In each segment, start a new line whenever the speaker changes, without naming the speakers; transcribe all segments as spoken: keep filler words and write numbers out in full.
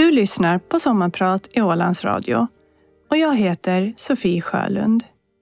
Du lyssnar på Sommarprat i Ålands Radio och jag heter Sofie Sjölund.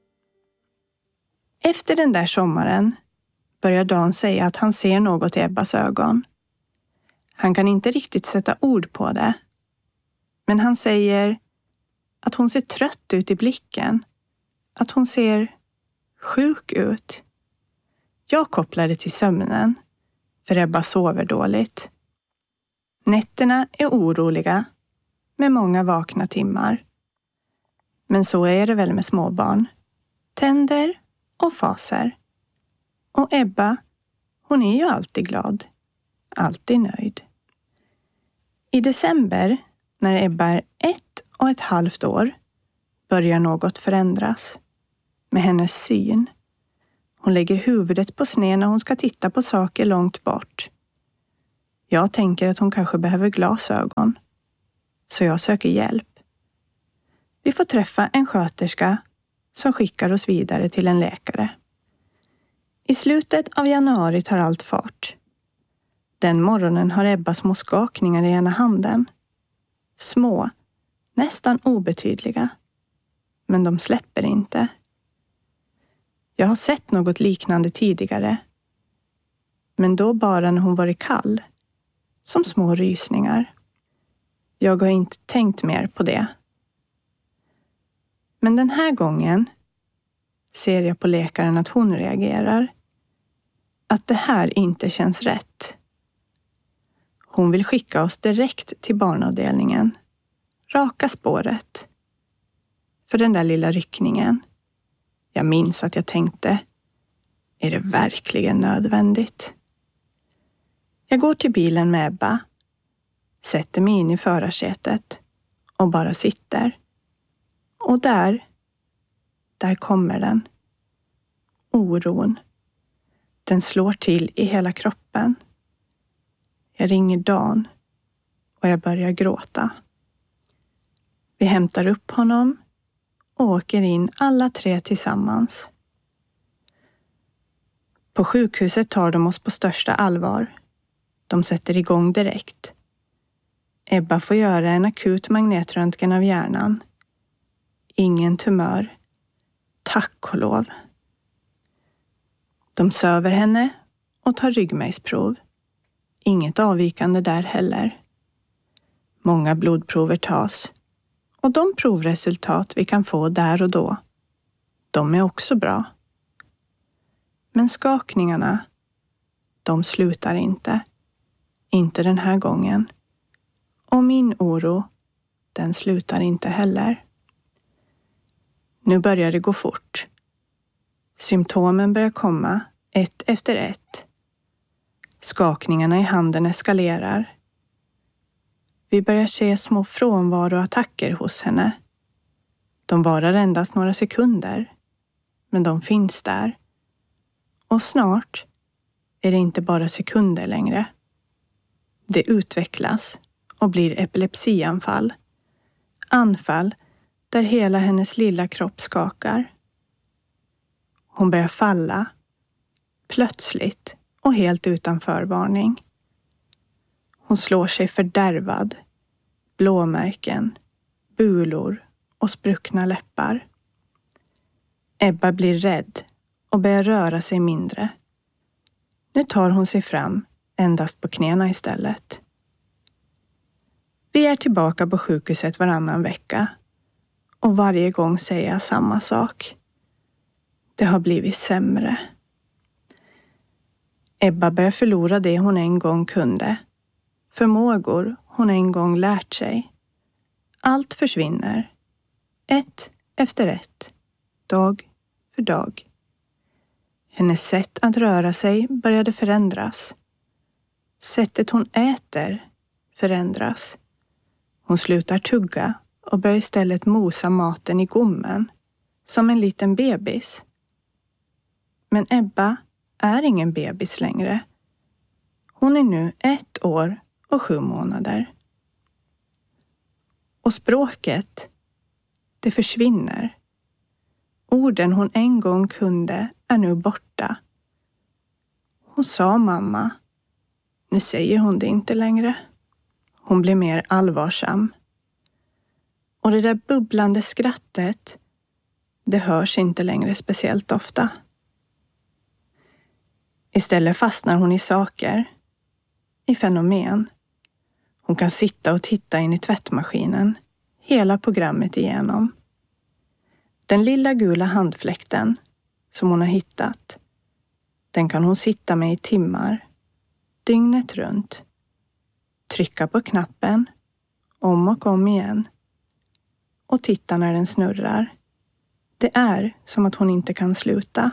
Efter den där sommaren börjar Dan säga att han ser något i Ebbas ögon. Han kan inte riktigt sätta ord på det. Men han säger att hon ser trött ut i blicken. Att hon ser sjuk ut. Jag kopplar det till sömnen, för Ebba sover dåligt. Nätterna är oroliga, med många vakna timmar. Men så är det väl med småbarn. Tänder och faser. Och Ebba, hon är ju alltid glad. Alltid nöjd. I december, när Ebba är ett och ett halvt år, börjar något förändras. Med hennes syn. Hon lägger huvudet på sned när hon ska titta på saker långt bort. Jag tänker att hon kanske behöver glasögon. Så jag söker hjälp. Vi får träffa en sköterska som skickar oss vidare till en läkare. I slutet av januari tar allt fart. Den morgonen har Ebba små skakningar i ena handen. Små, nästan obetydliga. Men de släpper inte. Jag har sett något liknande tidigare. Men då bara när hon varit kall. Som små rysningar. Jag har inte tänkt mer på det. Men den här gången ser jag på läkaren att hon reagerar. Att det här inte känns rätt. Hon vill skicka oss direkt till barnavdelningen. Raka spåret. För den där lilla ryckningen. Jag minns att jag tänkte, är det verkligen nödvändigt? Jag går till bilen med Ebba. Sätter mig in i förarsätet. Och bara sitter. Och där, där kommer den. Oron. Den slår till i hela kroppen. Jag ringer Dan. Och jag börjar gråta. Vi hämtar upp honom. Och åker in alla tre tillsammans. På sjukhuset tar de oss på största allvar. De sätter igång direkt. Ebba får göra en akut magnetröntgen av hjärnan. Ingen tumör. Tack och lov. De söver henne och tar ryggmärgsprov. Inget avvikande där heller. Många blodprover tas. Och de provresultat vi kan få där och då, de är också bra. Men skakningarna, de slutar inte. Inte den här gången. Och min oro, den slutar inte heller. Nu börjar det gå fort. Symptomen börjar komma, ett efter ett. Skakningarna i handen eskalerar. Vi börjar se små frånvaroattacker hos henne. De varar endast några sekunder. Men de finns där. Och snart är det inte bara sekunder längre. Det utvecklas och blir epilepsianfall. Anfall där hela hennes lilla kropp skakar. Hon börjar falla. Plötsligt och helt utan förvarning. Hon slår sig fördärvad. Blåmärken, bulor och spruckna läppar. Ebba blir rädd och börjar röra sig mindre. Nu tar hon sig fram endast på knäna istället. Vi är tillbaka på sjukhuset varannan vecka. Och varje gång säger jag samma sak. Det har blivit sämre. Ebba börjar förlora det hon en gång kunde. Förmågor hon en gång lärt sig. Allt försvinner. Ett efter ett. Dag för dag. Hennes sätt att röra sig började förändras. Sättet hon äter förändras. Hon slutar tugga och börjar istället mosa maten i gommen. Som en liten bebis. Men Ebba är ingen bebis längre. Hon är nu ett år och sju månader. Och språket, det försvinner. Orden hon en gång kunde är nu borta. Hon sa mamma. Nu säger hon det inte längre. Hon blir mer allvarsam. Och det där bubblande skrattet, det hörs inte längre speciellt ofta. Istället fastnar hon i saker, i fenomen. Hon kan sitta och titta in i tvättmaskinen, hela programmet igenom. Den lilla gula handfläkten som hon har hittat, den kan hon sitta med i timmar, dygnet runt. Trycka på knappen, om och om igen. Och titta när den snurrar. Det är som att hon inte kan sluta.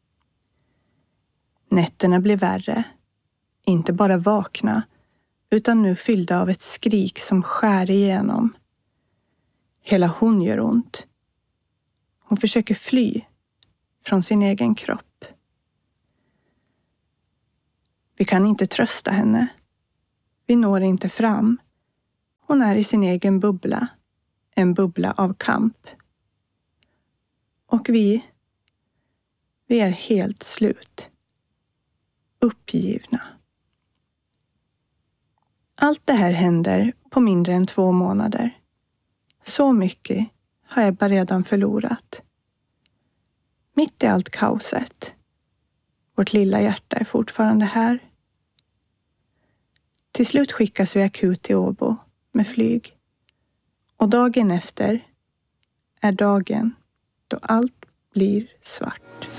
Nätterna blir värre. Inte bara vakna, utan nu fyllda av ett skrik som skär igenom. Hela hon gör ont. Hon försöker fly från sin egen kropp. Vi kan inte trösta henne. Vi når inte fram. Hon är i sin egen bubbla. En bubbla av kamp. Och vi, vi är helt slut. Uppgivna. Allt det här händer på mindre än två månader. Så mycket har Ebba redan förlorat. Mitt i allt kaoset. Vårt lilla hjärta är fortfarande här. Till slut skickas vi akut till Åbo med flyg. Och dagen efter är dagen då allt blir svart.